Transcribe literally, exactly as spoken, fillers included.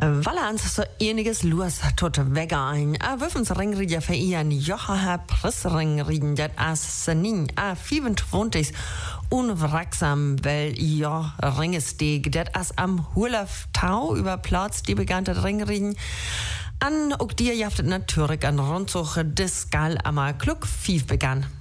Valans så einiges los tot vegain. A wöffens ringridia für ihren Jocha Pressringrieden, dat as senin a vierundzwanzig unwracksam, weil ja Ringesteg, dat as am Hulaf Tau über Platz, die begannte Ringrieden. An ook dir jaftet natürlich an Rundsuche des Gal am Klug fief begann.